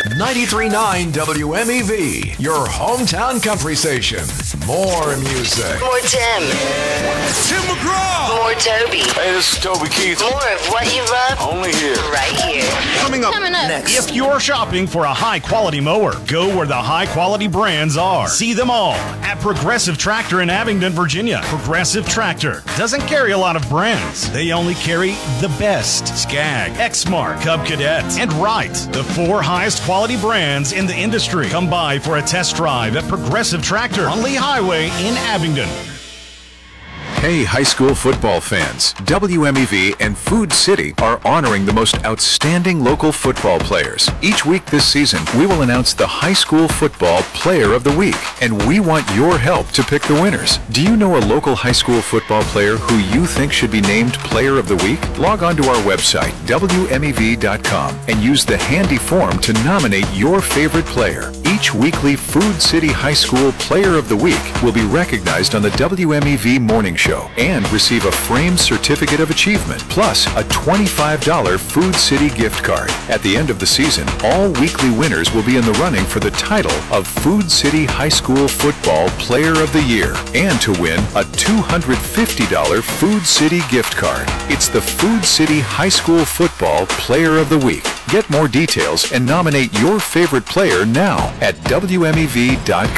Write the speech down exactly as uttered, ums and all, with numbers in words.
ninety-three point nine W M E V, your hometown country station. More music. More Tim. Tim McGraw. More Toby. Hey, this is Toby Keith. More of what you love. Only here. Right here. Coming up, Coming up next. If you're shopping for a high-quality mower, go where the high-quality brands are. See them all at Progressive Tractor in Abingdon, Virginia. Progressive Tractor doesn't carry a lot of brands. They only carry the best. Skag, Exmark, Cub Cadet, and Wright. The four highest quality brands in the industry. Come by for a test drive at Progressive Tractor on Lee Highway in Abingdon. Hey, high school football fans, W M E V and Food City are honoring the most outstanding local football players. Each week this season, we will announce the High School Football Player of the Week, and we want your help to pick the winners. Do you know a local high school football player who you think should be named Player of the Week? Log on to our website, W M E V dot com, and use the handy form to nominate your favorite player. Each weekly Food City High School Player of the Week will be recognized on the W M E V Morning Show and receive a framed certificate of achievement, plus a twenty-five dollars Food City gift card. At the end of the season, all weekly winners will be in the running for the title of Food City High School Football Player of the Year and to win a two hundred fifty dollars Food City gift card. It's the Food City High School Football Player of the Week. Get more details and nominate your favorite player now at W M E V dot